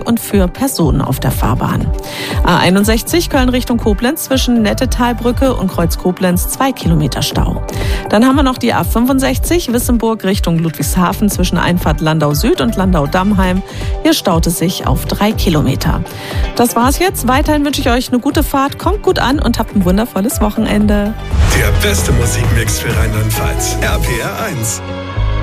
und für Personen auf der Fahrbahn. A61 Köln Richtung Koblenz zwischen Nettetalbrücke und Kreuz Koblenz 2 Kilometer Stau. Dann haben wir noch die A65 Wissembourg Richtung Ludwigshafen zwischen Einfahrt Landau Süd und Landau-Dammheim. Hier staut es sich auf 3 Kilometer. Das war's jetzt. Weiterhin wünsche ich euch eine gute Fahrt, kommt gut an und habt ein wundervolles Wochenende. Der beste Musikmix für Rheinland-Pfalz. RPR 1.